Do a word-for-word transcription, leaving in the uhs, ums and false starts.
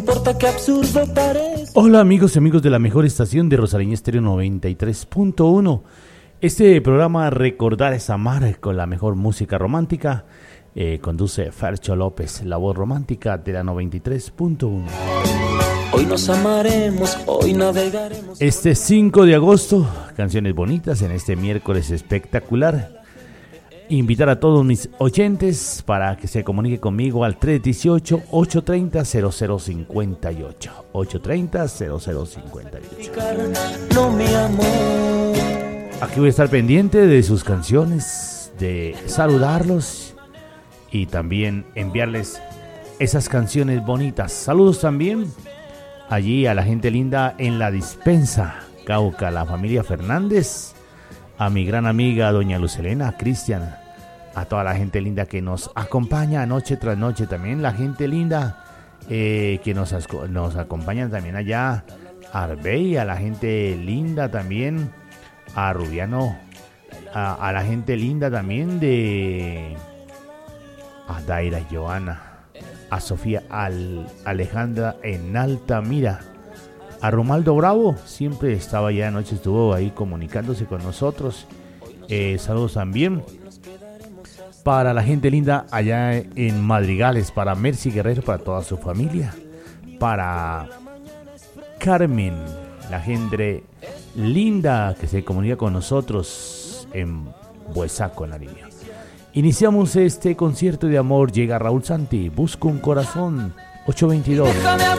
Hola amigos y amigos de la mejor estación de Rosarina Estéreo noventa y tres punto uno. Este programa Recordar es Amar con la mejor música romántica. Eh, conduce Fercho López, la voz romántica de la noventa y tres punto uno. Hoy nos amaremos, hoy navegaremos. Este cinco de agosto, canciones bonitas en este miércoles espectacular. Invitar a todos mis oyentes para que se comunique conmigo al tres uno ocho, ocho tres cero, cero cero cinco ocho. ocho tres cero, cero cero cinco ocho. No, mi amor. Aquí voy a estar pendiente de sus canciones, de saludarlos y también enviarles esas canciones bonitas. Saludos también allí a la gente linda en La Dispensa, Cauca, la familia Fernández, a mi gran amiga doña Lucelena, a Cristian, a toda la gente linda que nos acompaña noche tras noche, también la gente linda eh, que nos, nos acompaña también allá, a Arbey, a la gente linda también, a Rubiano, a, a la gente linda también de a Daira Joana, a Sofía Al, Alejandra en Altamira, a Romaldo Bravo, siempre estaba allá anoche, estuvo ahí comunicándose con nosotros. Eh, saludos también para la gente linda allá en Madrigales, para Mercy Guerrero, para toda su familia, para Carmen, la gente linda que se comunica con nosotros en Buesaco, Nariño. Iniciamos este concierto de amor. Llega Raúl Santi, Busco un corazón, ocho veintidós.